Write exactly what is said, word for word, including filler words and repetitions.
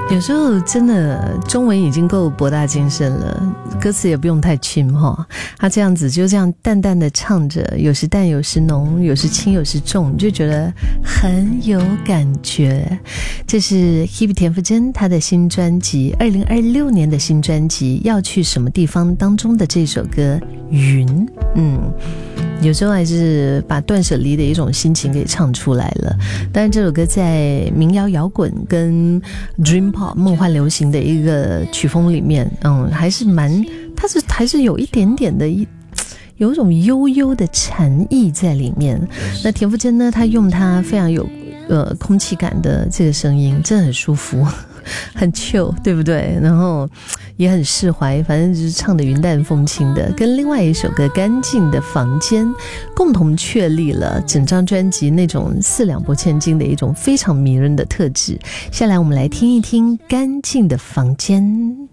有时候真的中文已经够博大精深了，歌词也不用太轻哈。他这样子就这样淡淡的唱着，有时淡有时浓，有时轻有时重，你就觉得很有感觉。这是 Hebe 田馥甄她的新专辑，二零二六年的新专辑《要去什么地方》当中的这首歌《云》。嗯，有时候还是把断舍离的一种心情给唱出来了。当然这首歌在民谣摇滚跟 Dream Pop 梦幻流行的一个曲风里面，嗯，还是蛮，它是还是有一点点的一有一种悠悠的禅意在里面。那田馥甄呢，她用她非常有呃空气感的这个声音，真的很舒服，很 chill， 对不对？然后也很释怀，反正就是唱的云淡风轻的，跟另外一首歌《干净的房间》共同确立了整张专辑那种四两拨千斤的一种非常迷人的特质。下来我们来听一听《干净的房间》。